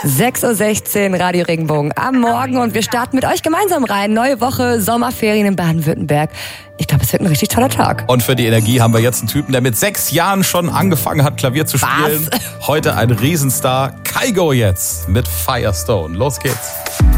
6.16 Uhr, Radio Regenbogen am Morgen und wir starten mit euch gemeinsam rein. Neue Woche, Sommerferien in Baden-Württemberg. Ich glaube, es wird ein richtig toller Tag. Und für die Energie haben wir jetzt einen Typen, der mit 6 Jahren schon angefangen hat, Klavier zu spielen. Was? Heute ein Riesenstar. Kygo jetzt mit Firestone. Los geht's.